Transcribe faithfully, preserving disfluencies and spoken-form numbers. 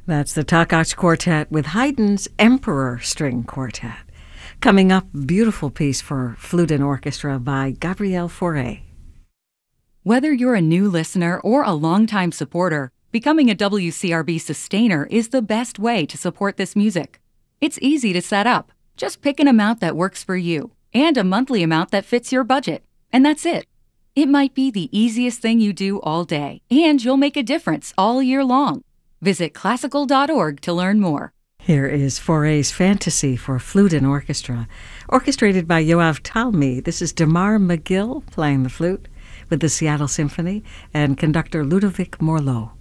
That's the Takács Quartet with Haydn's Emperor String Quartet. Coming up, beautiful piece for flute and orchestra by Gabriel Fauré. Whether you're a new listener or a longtime supporter, becoming a W C R B sustainer is the best way to support this music. It's easy to set up. Just pick an amount that works for you and a monthly amount that fits your budget. And that's it. It might be the easiest thing you do all day, and you'll make a difference all year long. Visit classical dot org to learn more. Here is Fauré's Fantasy for flute and orchestra, orchestrated by Yoav Talmi. This is Damar McGill playing the flute with the Seattle Symphony and conductor Ludovic Morlot.